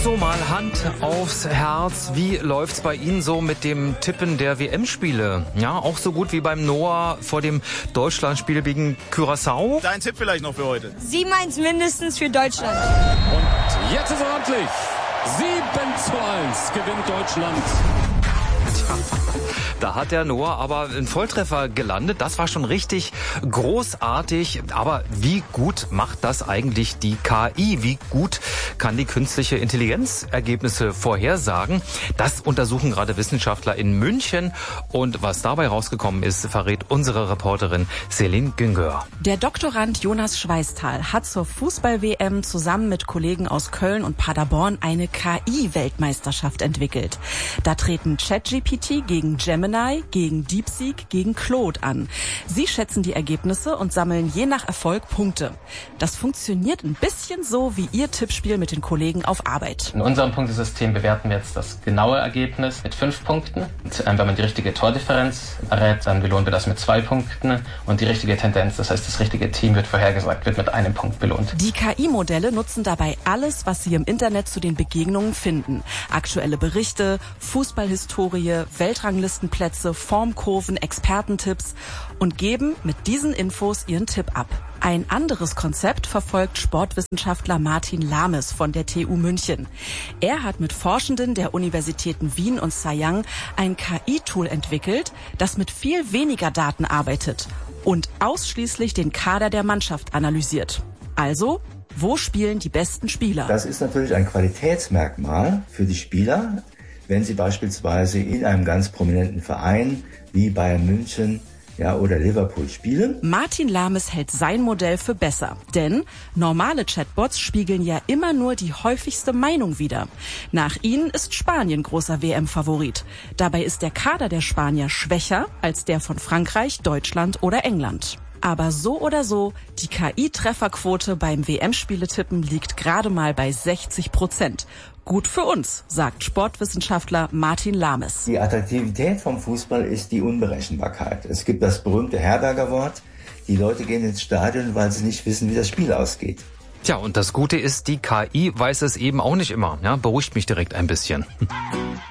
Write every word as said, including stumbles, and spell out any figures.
So, mal Hand aufs Herz. Wie läuft's bei Ihnen so mit dem Tippen der W M-Spiele? Ja, auch so gut wie beim Noah vor dem Deutschlandspiel gegen Curaçao? Dein Tipp vielleicht noch für heute? sieben eins mindestens für Deutschland. Und jetzt ist er ordentlich. sieben zu eins gewinnt Deutschland. Da hat der Noah aber einen Volltreffer gelandet. Das war schon richtig großartig. Aber wie gut macht das eigentlich die K I? Wie gut kann die künstliche Intelligenz Ergebnisse vorhersagen? Das untersuchen gerade Wissenschaftler in München. Und was dabei rausgekommen ist, verrät unsere Reporterin Celine Güngör. Der Doktorand Jonas Schweißtal hat zur Fußball-W M zusammen mit Kollegen aus Köln und Paderborn eine K I-Weltmeisterschaft entwickelt. Da treten ChatGPT gegen Gemini, gegen DeepSeek, gegen Claude an. Sie schätzen die Ergebnisse und sammeln je nach Erfolg Punkte. Das funktioniert ein bisschen so wie Ihr Tippspiel mit den Kollegen auf Arbeit. In unserem Punktesystem bewerten wir jetzt das genaue Ergebnis mit fünf Punkten. Und wenn man die richtige Tordifferenz errät, dann belohnen wir das mit zwei Punkten. Und die richtige Tendenz, das heißt das richtige Team wird vorhergesagt, wird mit einem Punkt belohnt. Die K I-Modelle nutzen dabei alles, was sie im Internet zu den Begegnungen finden. Aktuelle Berichte, Fußballhistorie, Weltranglistenplätze, Formkurven, Expertentipps und geben mit diesen Infos ihren Tipp ab. Ein anderes Konzept verfolgt Sportwissenschaftler Martin Lames von der T U München. Er hat mit Forschenden der Universitäten Wien und Zhejiang ein K I-Tool entwickelt, das mit viel weniger Daten arbeitet und ausschließlich den Kader der Mannschaft analysiert. Also, wo spielen die besten Spieler? Das ist natürlich ein Qualitätsmerkmal für die Spieler, wenn sie beispielsweise in einem ganz prominenten Verein wie Bayern München, ja, oder Liverpool spielen. Martin Lames hält sein Modell für besser, denn normale Chatbots spiegeln ja immer nur die häufigste Meinung wider. Nach ihnen ist Spanien großer W M-Favorit. Dabei ist der Kader der Spanier schwächer als der von Frankreich, Deutschland oder England. Aber so oder so, die K I-Trefferquote beim W M-Spieletippen liegt gerade mal bei sechzig Prozent. Gut für uns, sagt Sportwissenschaftler Martin Lames. Die Attraktivität vom Fußball ist die Unberechenbarkeit. Es gibt das berühmte Herberger Wort, die Leute gehen ins Stadion, weil sie nicht wissen, wie das Spiel ausgeht. Tja, und das Gute ist, die K I weiß es eben auch nicht immer. Ja, beruhigt mich direkt ein bisschen.